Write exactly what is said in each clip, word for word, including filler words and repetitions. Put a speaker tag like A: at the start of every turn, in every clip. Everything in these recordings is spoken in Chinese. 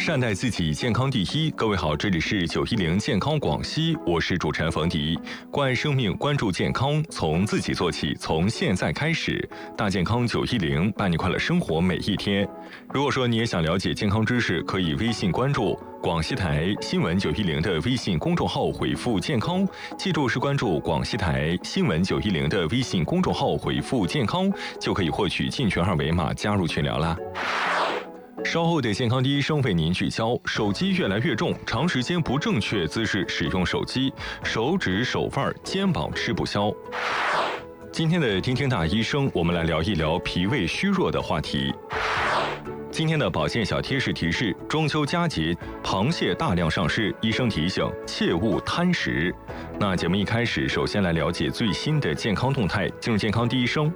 A: 善待自己，健康第一。各位好，这里是九一零健康广西，我是主持人冯迪。关爱生命，关注健康，从自己做起，从现在开始。大健康九一零，伴你快乐生活每一天。如果说你也想了解健康知识，可以微信关注广西台新闻九一零的微信公众号，回复健康，记住是关注广西台新闻九一零的微信公众号，回复健康，就可以获取进群二维码，加入群聊啦。稍后的健康第一声为您聚焦：手机越来越重，长时间不正确姿势使用手机，手指、手腕、肩膀吃不消。今天的听听大医生，我们来聊一聊脾胃虚弱的话题。今天的保健小贴士提示：中秋佳节，螃蟹大量上市，医生提醒切勿贪食。那节目一开始，首先来了解最新的健康动态，进入健康第一声。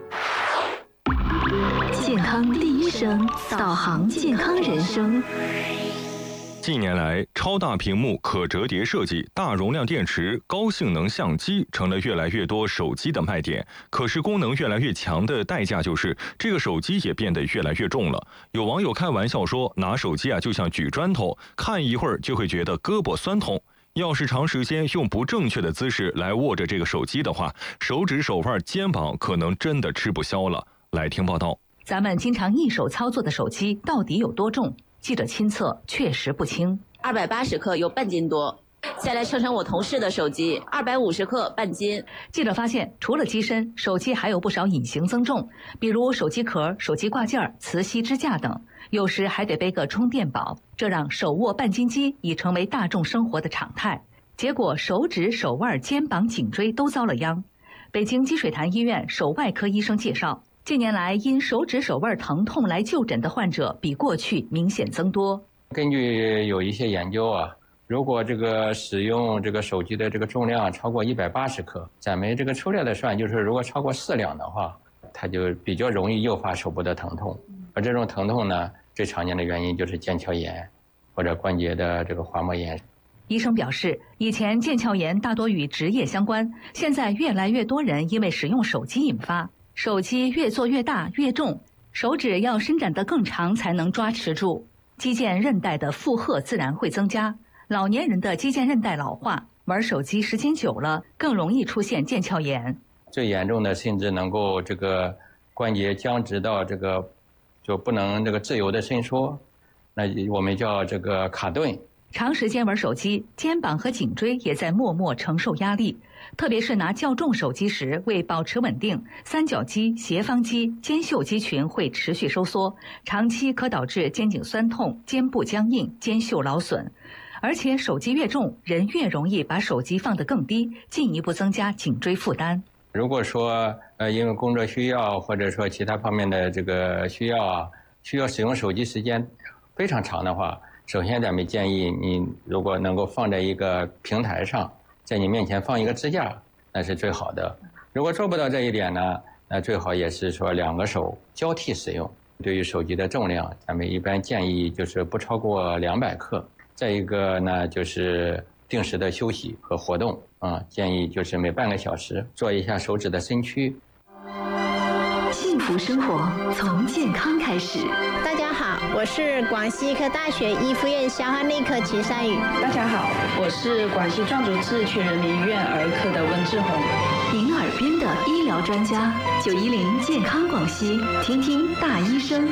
B: 健康第一声，导航健康人生。
A: 近年来，超大屏幕、可折叠设计、大容量电池、高性能相机成了越来越多手机的卖点。可是功能越来越强的代价就是，这个手机也变得越来越重了。有网友开玩笑说，拿手机啊就像举砖头，看一会儿就会觉得胳膊酸痛。要是长时间用不正确的姿势来握着这个手机的话，手指、手腕、肩膀可能真的吃不消了。来听报道。
C: 咱们经常一手操作的手机到底有多重？记者亲测，确实不轻，
D: 二百八十克，有半斤多。再来称称我同事的手机，二百五十克，半斤。
C: 记者发现，除了机身，手机还有不少隐形增重，比如手机壳、手机挂件、磁吸支架等，有时还得背个充电宝，这让手握半斤机已成为大众生活的常态。结果，手指、手腕、肩膀、颈椎都遭了殃。北京积水潭医院手外科医生介绍，近年来，因手指手腕疼痛来就诊的患者比过去明显增多。
E: 根据有一些研究啊，如果这个使用这个手机的这个重量超过一百八十克，咱们这个粗略的算，就是如果超过四两的话，它就比较容易诱发手部的疼痛。而这种疼痛呢，最常见的原因就是腱鞘炎或者关节的这个滑膜炎。
C: 医生表示，以前腱鞘炎大多与职业相关，现在越来越多人因为使用手机引发。手机越做越大越重，手指要伸展得更长才能抓持住，肌腱韧带的负荷自然会增加。老年人的肌腱韧带老化，玩手机时间久了，更容易出现腱鞘炎。
E: 最严重的甚至能够这个关节僵直到这个就不能这个自由的伸缩，那我们叫这个卡顿。
C: 长时间玩手机，肩膀和颈椎也在默默承受压力。特别是拿较重手机时，为保持稳定，三角肌、斜方肌、肩袖肌群会持续收缩，长期可导致肩颈酸痛、肩部僵硬、肩袖劳损。而且手机越重，人越容易把手机放得更低，进一步增加颈椎负担。
E: 如果说呃因为工作需要或者说其他方面的这个需要啊，需要使用手机时间非常长的话，首先咱们建议你如果能够放在一个平台上，在你面前放一个支架，那是最好的。如果做不到这一点呢，那最好也是说两个手交替使用。对于手机的重量，咱们一般建议就是不超过两百克。再一个呢，就是定时的休息和活动啊，建议就是每半个小时做一下手指的伸屈。
B: 幸福生活从健康开始。
F: 大家好，我是广西医科大学一附院消化内科秦山宇。
G: 大家好，我是广西壮族自全人民医院儿科的温志红。
B: 您耳边的医疗专家，九一零健康广西，听听大医生。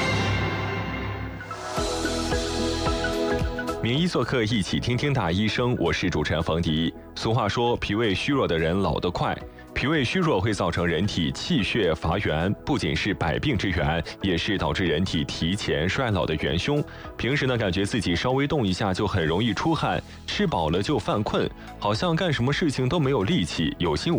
A: 名医做客，一起听听大医生，我是主持人冯迪。俗话说，脾胃虚弱的人老得快。脾胃虚弱会造成人体气血乏源，不仅是百病之源，也是导致人体提前衰老的元凶。平时呢，感觉自己稍微动一下就很容易出汗，吃饱了就犯困，好像干什么事情都没有力气，有心无